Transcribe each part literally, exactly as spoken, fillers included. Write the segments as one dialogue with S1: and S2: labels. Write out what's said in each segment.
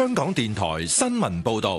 S1: 香港電台新聞報道。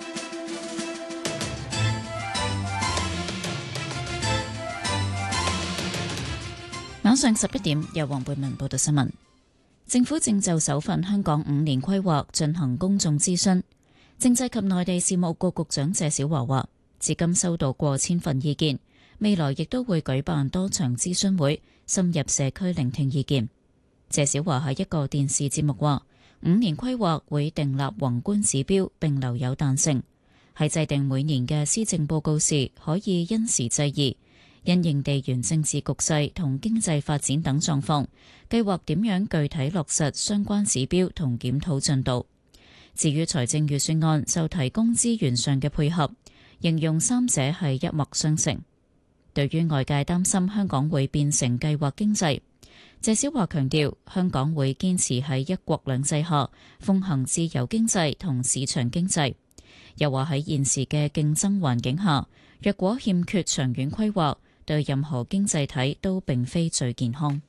S2: 晚上十一點，由黃貝文報道新聞。政府正就首份香港五年規劃進行公眾諮詢。政制及內地事務局局長謝小華話，至今收到過千份意見，未來亦都會舉辦多場諮詢會，深入社區聆聽意見。謝小華喺一個電視節目話，五年規劃會訂立宏觀指標並留有彈性，喺制定每年嘅施政報告時可以因時制宜，因應地緣政治局勢同經濟發展等狀況，計劃點樣具體落實相關指標同檢討進度。至於財政預算案就提供資源上嘅配合，形容三者係一脈相承。對於外界擔心香港會變成計劃經濟，謝小華強調香港會堅持喺一國兩制下奉行自由經濟同市場經濟。又話喺現時嘅競爭環境下，若果欠缺長遠規劃，對任何經濟體都並非最健康。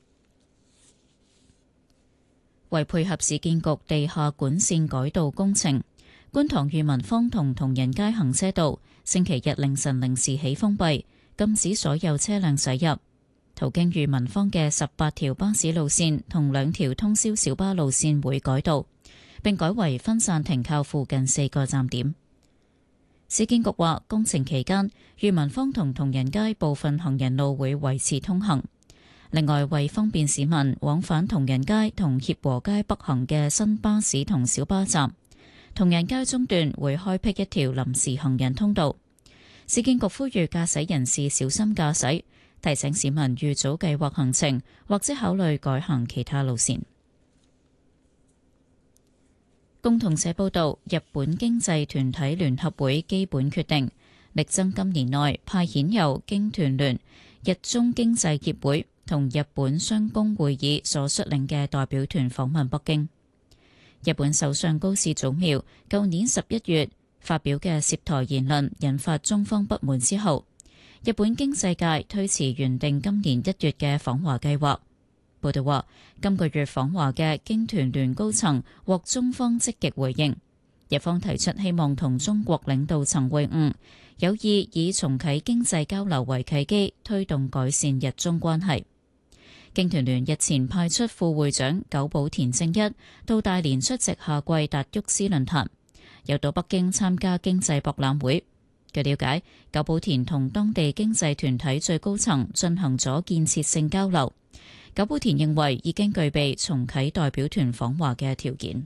S2: 為配合市建局地下管線改道工程，觀塘裕民坊同同仁街行車道星期日凌晨零時起封閉，禁止所有車輛駛入。途經裕民坊嘅十八條巴士路線同兩條通宵小巴路線會改道，並改為分散停靠附近四個站點。市建局話，工程期間裕民坊同同仁街部分行人路會維持通行。另外，為方便市民往返同仁街同協和街北行嘅新巴士同小巴站，同仁街中段會開闢一條臨時行人通道。市建局呼籲駕駛人士小心駕駛，提醒市民預早計劃行程，或者考慮改行其他路線。共同社報導，日本經濟團體聯合會基本決定，力爭今年內派遣由經團聯、日中經濟協會同日本商工會議所率領嘅代表團訪問北京。日本首相高市早苗舊年十一月發表嘅涉台言論引發中方不滿之後，日本經濟界推遲原定今年一月嘅訪華計劃。報道話，今個月訪華嘅經團聯高層獲中方積極回應，日方提出希望同中國領導層會晤，有意以重啟經濟交流為契機，推動改善日中關係。經團聯日前派出副會長久保田正一到大連出席夏季達沃斯論壇，又到北京參加經濟博覽會。據了解，久保田同當地經濟團體最高層進行咗建設性交流。久保田認為已經具備重啟代表團訪華嘅條件。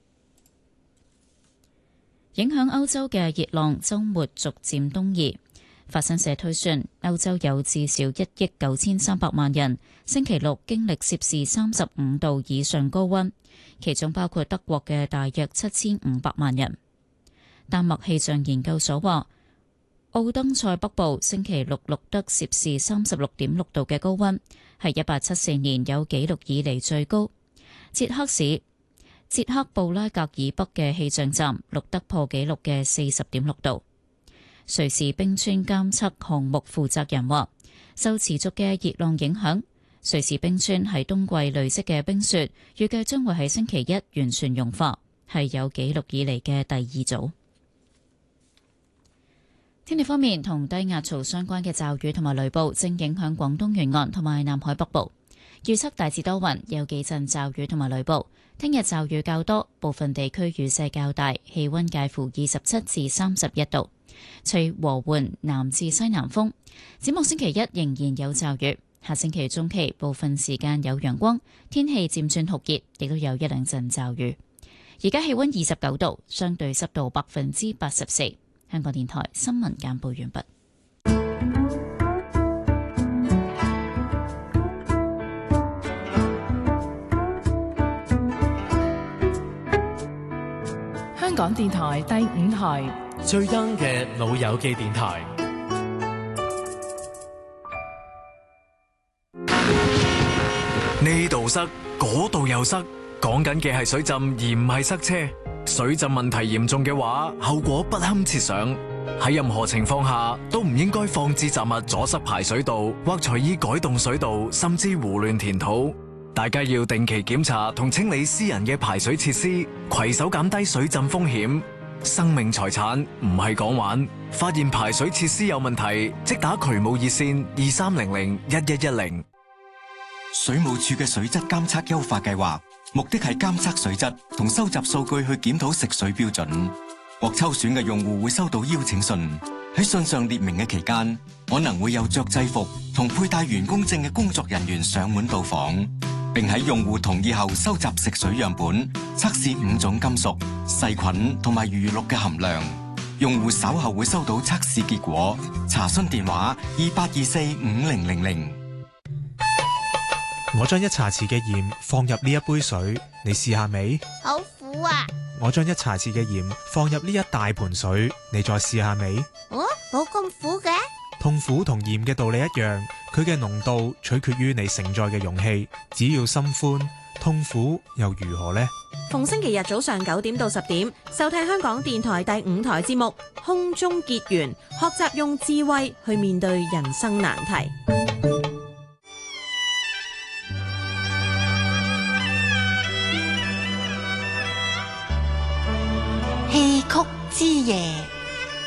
S2: 影響歐洲嘅熱浪週末逐漸東移。法新社推算，歐洲有至少一億九千三百萬人星期六經歷攝氏三十五度以上高溫，其中包括德國嘅大約七千五百萬人。丹麥氣象研究所話，奧登塞北部星期六錄得攝氏三十六點六度嘅高溫，係一八七四年有紀錄以嚟最高。捷克市捷克布拉格以北嘅氣象站錄得破紀錄嘅四十點六度。瑞士冰川監測項目負責人話，受持續嘅熱浪影響，瑞士冰川喺冬季累積嘅冰雪預計將會喺星期一完全融化，係有紀錄以嚟嘅第二組。天氣方面，同低壓槽相關嘅驟雨同埋雷暴正影響廣東沿岸同埋南海北部。預測大致多雲，有幾陣驟雨同埋雷暴。聽日驟雨較多，部分地區雨勢較大，氣溫介乎二十七至三十一度，吹和緩南至西南風。展望星期一仍然有驟雨，下星期中期部分時間有陽光，天氣漸轉酷熱，亦都有一兩陣驟雨。而家氣溫二十九度，相對濕度百分之八十四。香港電台新聞簡報完畢。
S3: 香港電台第五台
S4: 最 young 嘅老友記電台。呢度塞，嗰度又塞，講緊嘅係水浸而唔係塞車。水浸問題嚴重嘅話，後果不堪設想。喺任何情況下都唔應該放置雜物阻塞排水道，或隨意改動水道，甚至胡亂填土。 大家要定期檢查同清理私人嘅排水設施，攜手減低水浸風險。生命財產唔係講玩，發現排水設施有問題，即打渠務熱線二三零零一一一零。
S5: 水務署嘅水質監測優化計劃，目的係監測水質同收集數據去檢討食水標準。獲抽選嘅用戶會收到邀請信，喺信上列明嘅期間，可能會有着制服同佩戴員工證嘅工作人員上門到訪，並喺用戶同意後收集食水樣本，測試五種金屬、細菌同埋餘氯嘅含量。用戶稍後會收到測試結果。查詢電話二八二四五零零零。
S6: 我將一茶匙嘅鹽放入呢一杯水，你試下未？
S7: 好苦啊！
S6: 我將一茶匙嘅鹽放入呢一大盆水，你再試下未？
S7: 哦，冇咁苦嘅。
S6: 痛苦同鹽嘅道理一樣，佢嘅濃度取決於你承載嘅容器。只要心寬，痛苦又如何呢？
S8: 逢星期日早上九點到十點，收聽香港電台第五台節目《空中結緣》，學習用智慧去面對人生難題。
S9: 戲曲之夜。